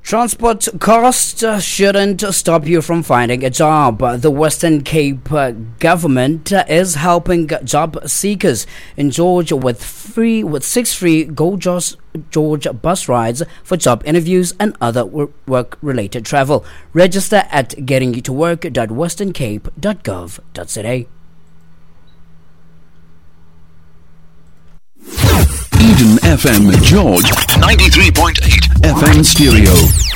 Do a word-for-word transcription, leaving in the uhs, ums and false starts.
Transport costs uh, shouldn't stop you from finding a job. Uh, The Western Cape uh, government uh, is helping job seekers in George with free with six free Go George, George bus rides for job interviews and other wor- work-related travel. Register at getting you to work dot western cape dot gov dot z a. Eden F M George ninety-three point eight F M stereo.